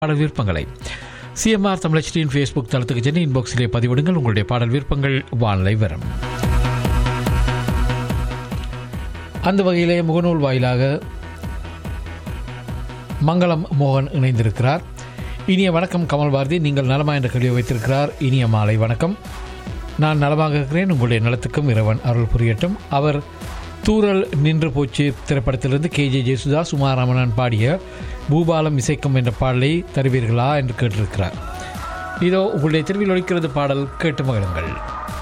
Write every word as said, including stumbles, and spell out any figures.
பாடல் விருப்பங்களை CMR தமிழச்சியின் Facebook தளத்துக்கு சென்று இன்பாக்ஸிலே பதிவிடுங்கள். உங்களுடைய பாடல் விருப்பங்கள் வானிலை வரும். அந்த வகையிலே முகநூல் வாயிலாக மங்களம் மோகன் இணைந்திருக்கிறார். இனிய வணக்கம் கமல் பாரதி, நீங்கள் நலமா என்ற கேள்வியை வைத்திருக்கிறார். இனிய மாலை வணக்கம். நான் நலமாக இருக்கிறேன், உங்களுடைய நலத்துக்கும் இறைவன் அருள் புரியட்டும். அவர் தூரல் நின்று போச்சு திரைப்படத்திலிருந்து கே ஜே ஜேசுதாஸ் உமாராமணன் பாடிய பூபாலம் இசைக்கும் என்ற பாடலை தருவீர்களா என்று கேட்டிருக்கிறார். இதோ உங்களுடைய தெருவில் ஒலிக்கிறது பாடல், கேட்டு மகிழுங்கள்.